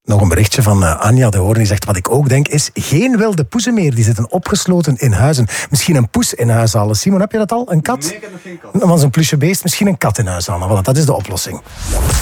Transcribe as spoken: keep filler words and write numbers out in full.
Nog een berichtje van uh, Anja de Hoorn. Die zegt, wat ik ook denk is, geen wilde poezen meer. Die zitten opgesloten in huizen. Misschien een poes in huis halen. Simon, heb je dat al? Een kat? Nee, ik heb nog geen kat. Was een plusje beest. Misschien een kat in huis halen. Voilà, dat is de oplossing.